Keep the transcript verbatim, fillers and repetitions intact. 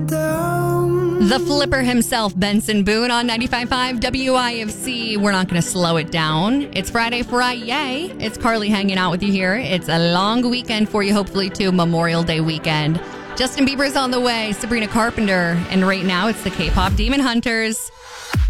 The Flipper himself, Benson Boone, on ninety-five point five W I F C. We're not going to slow it down. It's Friday, Friday. It's Carly hanging out with you here. It's a long weekend for you, hopefully, too. Memorial Day weekend. Justin Bieber's on the way. Sabrina Carpenter. And right now, it's the K-pop Demon Hunters.